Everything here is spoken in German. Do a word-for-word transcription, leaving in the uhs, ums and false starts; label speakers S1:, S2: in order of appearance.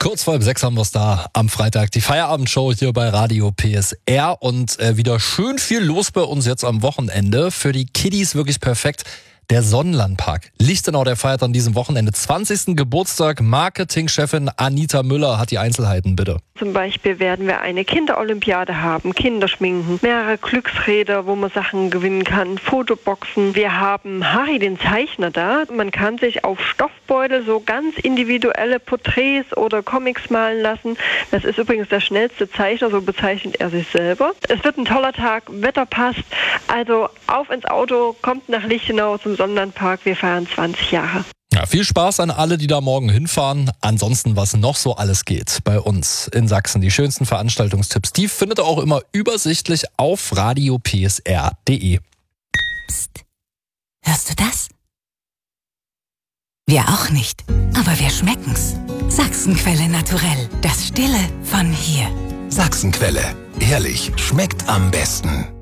S1: Kurz vor halb sechs haben wir es da am Freitag. Die Feierabendshow hier bei Radio P S R und äh, wieder schön viel los bei uns jetzt am Wochenende. Für die Kiddies wirklich perfekt. Der Sonnenlandpark Lichtenau, der feiert an diesem Wochenende zwanzigsten Geburtstag. Marketingchefin Anita Müller hat die Einzelheiten, bitte.
S2: Zum Beispiel werden wir eine Kinderolympiade haben, Kinderschminken, mehrere Glücksräder, wo man Sachen gewinnen kann, Fotoboxen. Wir haben Harry, den Zeichner, da. Man kann sich auf Stoffbeutel so ganz individuelle Porträts oder Comics malen lassen. Das ist übrigens der schnellste Zeichner, so bezeichnet er sich selber. Es wird ein toller Tag, Wetter passt. Also auf ins Auto, kommt nach Lichtenau zum Sonnenlandpark. Wir feiern zwanzig Jahre.
S1: Ja, viel Spaß an alle, die da morgen hinfahren. Ansonsten, was noch so alles geht bei uns in Sachsen. Die schönsten Veranstaltungstipps, die findet ihr auch immer übersichtlich auf radio p s r punkt d e.
S3: Psst. Hörst du das? Wir auch nicht, aber wir schmecken's. Sachsenquelle naturell. Das Stille von hier.
S4: Sachsenquelle. Ehrlich, schmeckt am besten.